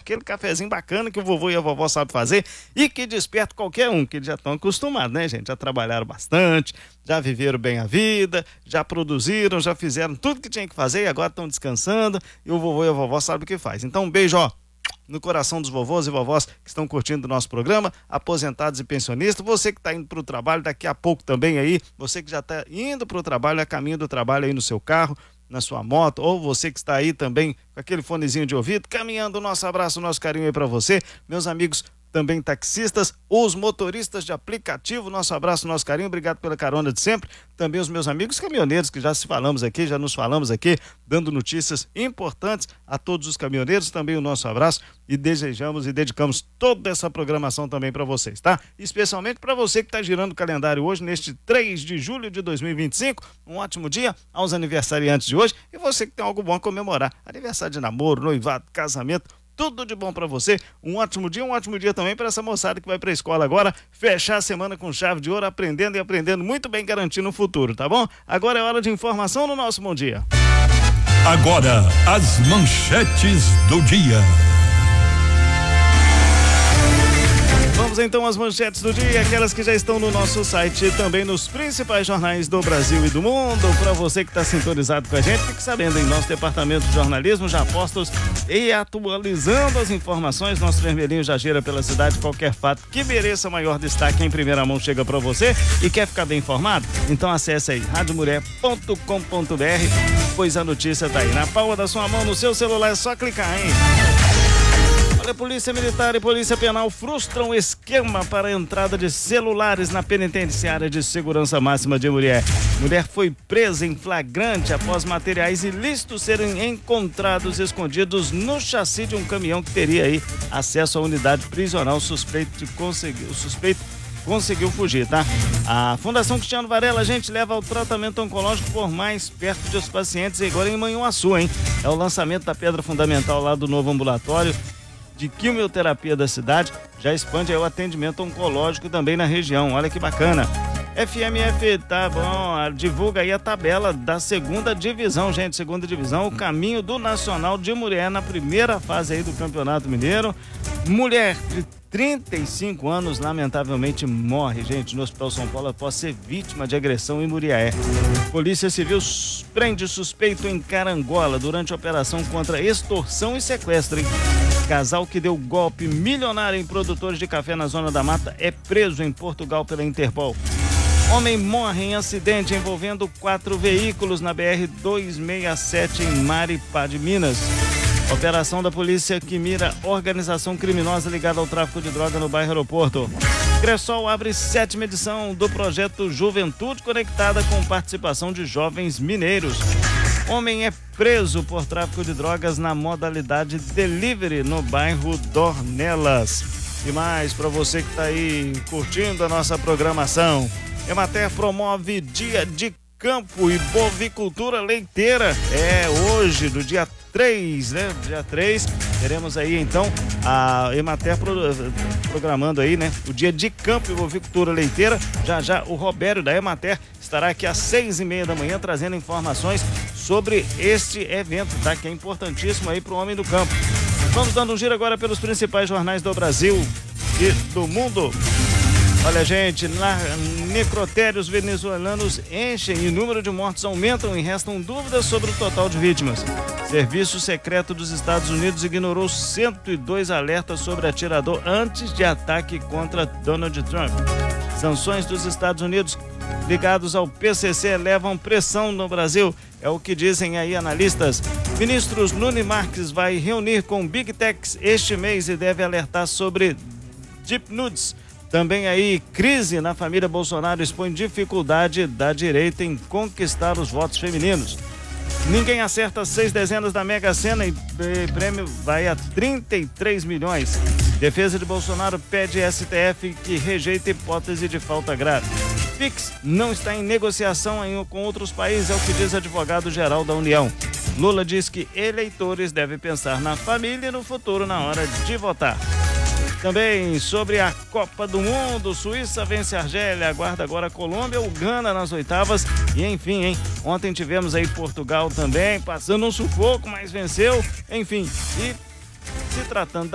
aquele cafezinho bacana que o vovô e a vovó sabem fazer e que desperta qualquer um, que eles já estão acostumados, né, gente? Já trabalharam bastante, já viveram bem a vida, já produziram, já fizeram tudo que tinha que fazer e agora estão descansando e o vovô e a vovó sabem o que faz. Então, um beijo, ó, no coração dos vovôs e vovós que estão curtindo o nosso programa, aposentados e pensionistas, você que está indo para o trabalho daqui a pouco também aí, você que já está indo para o trabalho, a caminho do trabalho aí no seu carro, na sua moto, ou você que está aí também com aquele fonezinho de ouvido, caminhando, nosso abraço, nosso carinho aí para você, meus amigos também taxistas, os motoristas de aplicativo, nosso abraço, nosso carinho, obrigado pela carona de sempre, também os meus amigos caminhoneiros que já nos falamos aqui, dando notícias importantes a todos os caminhoneiros, também o nosso abraço e desejamos e dedicamos toda essa programação também para vocês, tá? Especialmente para você que está girando o calendário hoje, neste 3 de julho de 2025, um ótimo dia aos aniversariantes de hoje e você que tem algo bom a comemorar, aniversário de namoro, noivado, casamento, tudo de bom pra você, um ótimo dia também para essa moçada que vai pra escola agora, fechar a semana com chave de ouro, aprendendo e aprendendo muito bem, garantindo o futuro, tá bom? Agora é hora de informação no nosso Bom Dia. Agora, as manchetes do dia. Vamos então às manchetes do dia, aquelas que já estão no nosso site e também nos principais jornais do Brasil e do mundo. Para você que está sintonizado com a gente, fique sabendo, em nosso departamento de jornalismo já postos e atualizando as informações, nosso vermelhinho já gira pela cidade, qualquer fato que mereça maior destaque em primeira mão chega para você e quer ficar bem informado? Então acesse aí radiomulher.com.br, pois a notícia tá aí na palma da sua mão, no seu celular, é só clicar, hein? Olha, Polícia Militar e Polícia Penal frustram esquema para a entrada de celulares na penitenciária de segurança máxima de Murié. Mulher foi presa em flagrante após materiais ilícitos serem encontrados escondidos no chassi de um caminhão que teria aí acesso à unidade prisional. O suspeito conseguiu fugir, tá? A Fundação Cristiano Varela, gente, leva ao tratamento oncológico por mais perto dos pacientes, agora em Manhuaçu, hein? É o lançamento da pedra fundamental lá do novo ambulatório de quimioterapia da cidade, já expande aí o atendimento oncológico também na região, olha que bacana. FMF, tá bom, divulga aí a tabela da segunda divisão, gente, segunda divisão, o caminho do Nacional de Murié na primeira fase aí do Campeonato Mineiro. Mulher de 35 anos, lamentavelmente, morre, gente, no Hospital São Paulo após ser vítima de agressão em Muriaé. Polícia Civil prende suspeito em Carangola durante a operação contra extorsão e sequestro, hein? Casal que deu golpe milionário em produtores de café na Zona da Mata é preso em Portugal pela Interpol. Homem morre em acidente envolvendo 4 veículos na BR-267 em Maripá de Minas. Operação da polícia que mira organização criminosa ligada ao tráfico de droga no bairro Aeroporto. Cressol abre 7ª edição do projeto Juventude Conectada com participação de jovens mineiros. Homem é preso por tráfico de drogas na modalidade delivery no bairro Dornelas. E mais para você que está aí curtindo a nossa programação. Emater promove Dia de Campo e Bovicultura Leiteira. É hoje, do dia 3, né? Dia 3, teremos aí então a Emater programando aí, né? O Dia de Campo e Bovicultura Leiteira. Já o Robério da Emater estará aqui às 6h30 da manhã trazendo informações sobre este evento, tá? Que é importantíssimo aí para o homem do campo. Vamos dando um giro agora pelos principais jornais do Brasil e do mundo. Olha, gente, necrotérios venezuelanos enchem e o número de mortos aumentam e restam dúvidas sobre o total de vítimas. Serviço secreto dos Estados Unidos ignorou 102 alertas sobre atirador antes de ataque contra Donald Trump. Sanções dos Estados Unidos ligados ao PCC levam pressão no Brasil, é o que dizem aí analistas. Ministros Nunes Marques vai reunir com Big Techs este mês e deve alertar sobre Deep Nudes. Também aí, crise na família Bolsonaro expõe dificuldade da direita em conquistar os votos femininos. Ninguém acerta 6 dezenas da Mega Sena e prêmio vai a 33 milhões. Defesa de Bolsonaro pede STF que rejeita hipótese de falta grave. Pix não está em negociação com outros países, é o que diz advogado-geral da União. Lula diz que eleitores devem pensar na família e no futuro na hora de votar. Também sobre a Copa do Mundo, Suíça vence a Argélia, aguarda agora a Colômbia ou Gana nas oitavas. E enfim, hein? Ontem tivemos aí Portugal também, passando um sufoco, mas venceu. Enfim, e se tratando